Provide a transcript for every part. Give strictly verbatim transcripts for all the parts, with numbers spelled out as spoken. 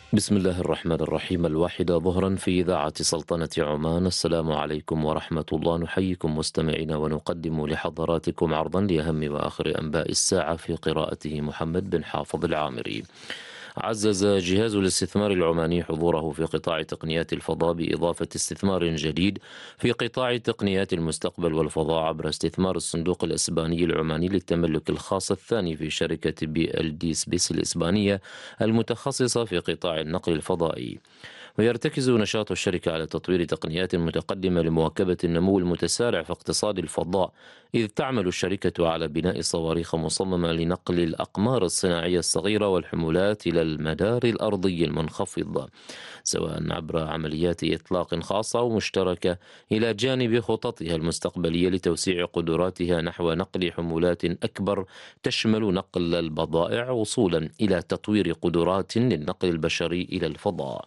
بسم الله الرحمن الرحيم. الواحدة ظهرا في إذاعة سلطنة عمان. السلام عليكم ورحمة الله. نحييكم مستمعينا ونقدم لحضراتكم عرضا لأهم وآخر أنباء الساعة في قراءته محمد بن حافظ العامري. عزز جهاز الاستثمار العماني حضوره في قطاع تقنيات الفضاء بإضافة استثمار جديد في قطاع تقنيات المستقبل والفضاء عبر استثمار الصندوق الإسباني العماني للتملك الخاص الثاني في شركة بي ال دي سبيس الإسبانية المتخصصة في قطاع النقل الفضائي. ويرتكز نشاط الشركة على تطوير تقنيات متقدمة لمواكبة النمو المتسارع في اقتصاد الفضاء، إذ تعمل الشركة على بناء صواريخ مصممة لنقل الأقمار الصناعية الصغيرة والحمولات إلى المدار الأرضي المنخفض، سواء عبر عمليات إطلاق خاصة ومشتركة، إلى جانب خططها المستقبلية لتوسيع قدراتها نحو نقل حمولات أكبر تشمل نقل البضائع وصولا إلى تطوير قدرات للنقل البشري إلى الفضاء.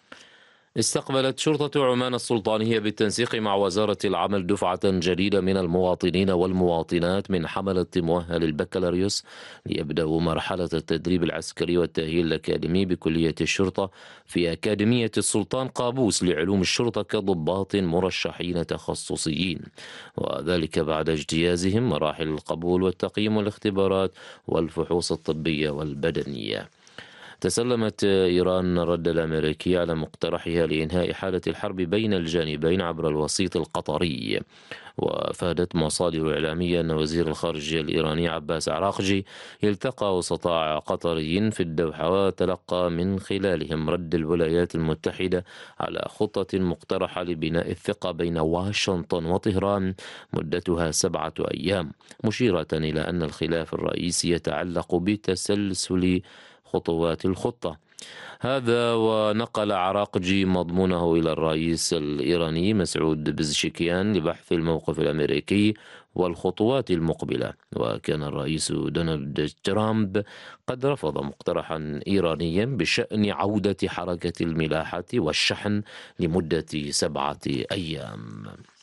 استقبلت شرطة عمان السلطانية بالتنسيق مع وزارة العمل دفعة جديدة من المواطنين والمواطنات من حملة مؤهل البكالوريوس ليبدأوا مرحلة التدريب العسكري والتأهيل الأكاديمي بكلية الشرطة في أكاديمية السلطان قابوس لعلوم الشرطة كضباط مرشحين تخصصيين، وذلك بعد اجتيازهم مراحل القبول والتقييم والاختبارات والفحوص الطبية والبدنية. تسلمت إيران الرد الأمريكي على مقترحها لإنهاء حالة الحرب بين الجانبين عبر الوسيط القطري. وأفادت مصادر إعلامية أن وزير الخارجية الإيراني عباس عراقجي التقى وسطاء قطري في الدوحة، وتلقى من خلالهم رد الولايات المتحدة على خطة مقترحة لبناء الثقة بين واشنطن وطهران مدتها سبعة أيام، مشيرة إلى أن الخلاف الرئيسي يتعلق بتسلسل خطوات الخطة. هذا ونقل عراقجي مضمونه إلى الرئيس الإيراني مسعود بزشكيان لبحث الموقف الأمريكي والخطوات المقبلة. وكان الرئيس دونالد ترامب قد رفض مقترحا إيرانيا بشأن عودة حركة الملاحة والشحن لمدة سبعة أيام.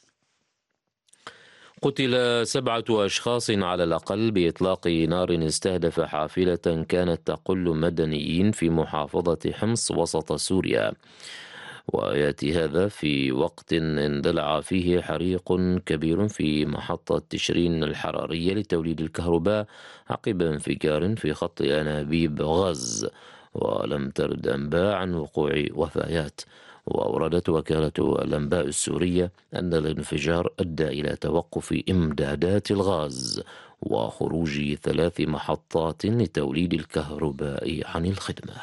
قتل سبعة أشخاص على الأقل بإطلاق نار استهدف حافلة كانت تقل مدنيين في محافظة حمص وسط سوريا، ويأتي هذا في وقت اندلع فيه حريق كبير في محطة تشرين الحرارية لتوليد الكهرباء عقب انفجار في خط أنابيب غاز، ولم ترد أنباء عن وقوع وفيات. وأوردت وكالة الأنباء السورية أن الانفجار أدى إلى توقف إمدادات الغاز وخروج ثلاث محطات لتوليد الكهرباء عن الخدمة.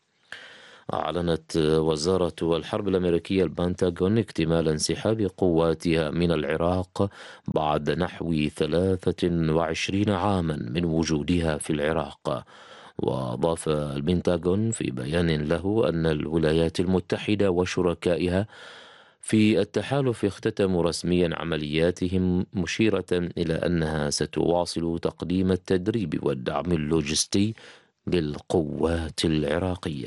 أعلنت وزارة الحرب الأمريكية البنتاغون اكتمال انسحاب قواتها من العراق بعد نحو ثلاثة وعشرين عاما من وجودها في العراق. وأضاف البنتاغون في بيان له أن الولايات المتحدة وشركائها في التحالف اختتموا رسميا عملياتهم، مشيرة إلى أنها ستواصل تقديم التدريب والدعم اللوجستي للقوات العراقية.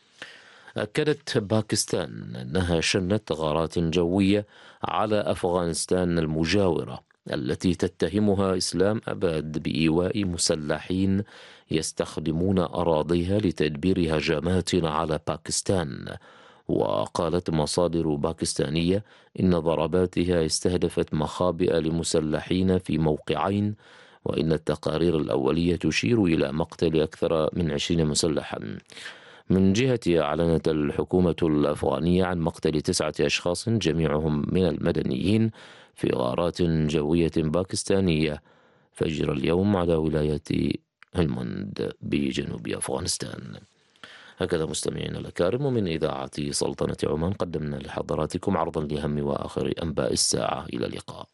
أكدت باكستان أنها شنت غارات جوية على أفغانستان المجاورة التي تتهمها إسلام أباد بإيواء مسلحين يستخدمون أراضيها لتدبير هجمات على باكستان. وقالت مصادر باكستانية إن ضرباتها استهدفت مخابئ لمسلحين في موقعين، وإن التقارير الأولية تشير إلى مقتل أكثر من عشرين مسلحا. من جهة أعلنت الحكومة الأفغانية عن مقتل تسعة أشخاص جميعهم من المدنيين في غارات جوية باكستانية فجر اليوم على ولاية هلمند بجنوب أفغانستان. هكذا مستمعينا الأكارم، ومن إذاعة سلطنة عمان قدمنا لحضراتكم عرضا لأهم وآخر أنباء الساعة. إلى اللقاء.